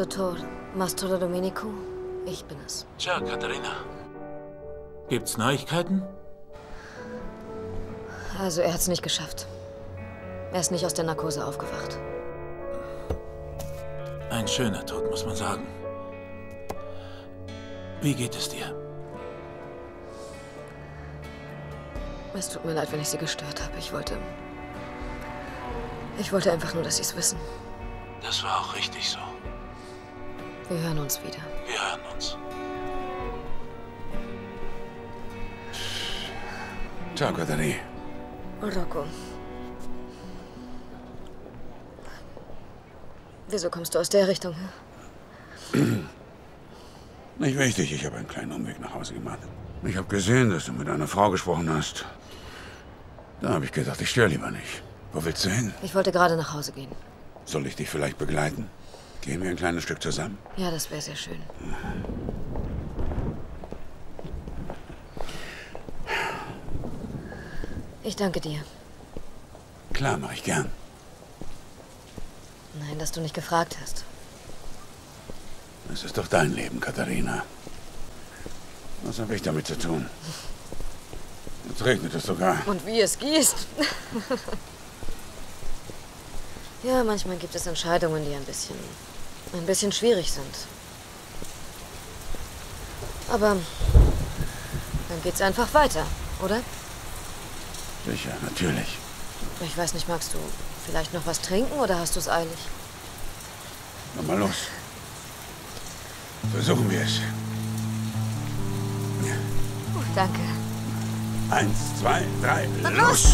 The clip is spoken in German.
Dottor Mastro Domenico, ich bin es. Tja, Katharina. Gibt's Neuigkeiten? Also, er hat's nicht geschafft. Er ist nicht aus der Narkose aufgewacht. Ein schöner Tod, muss man sagen. Wie geht es dir? Es tut mir leid, wenn ich Sie gestört habe. Ich wollte einfach nur, dass Sie es wissen. Das war auch richtig so. Wir hören uns wieder. Wir hören uns. Ciao, Katharina. Rocco. Wieso kommst du aus der Richtung? Nicht wichtig, ich habe einen kleinen Umweg nach Hause gemacht. Ich habe gesehen, dass du mit einer Frau gesprochen hast. Da habe ich gedacht, ich störe lieber nicht. Wo willst du hin? Ich wollte gerade nach Hause gehen. Soll ich dich vielleicht begleiten? Gehen wir ein kleines Stück zusammen? Ja, das wäre sehr schön. Ich danke dir. Klar, mache ich gern. Nein, dass du nicht gefragt hast. Es ist doch dein Leben, Katharina. Was habe ich damit zu tun? Jetzt regnet es sogar. Und wie es gießt. Ja, manchmal gibt es Entscheidungen, die ein bisschen schwierig sind. Aber dann geht's einfach weiter, oder? Sicher, natürlich. Ich weiß nicht, magst du vielleicht noch was trinken oder hast du es eilig? Na mal los. Versuchen wir es. Danke. 1, 2, 3, Dann los!